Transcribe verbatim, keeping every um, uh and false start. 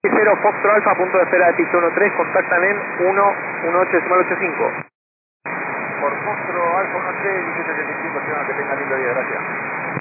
cero Foxtrot Alfa, punto de espera de pista uno tres, contactan en uno uno ocho ocho cinco. Por Foxtrot Alfa uno tres, diecisiete setenta y cinco, que tenga lindo día, gracias.